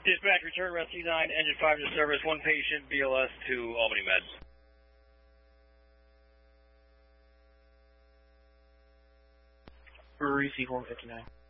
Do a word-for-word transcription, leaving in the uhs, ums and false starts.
Dispatch, return rescue nine, engine five to service, one patient, B L S to Albany Med. Receive one fifty-nine.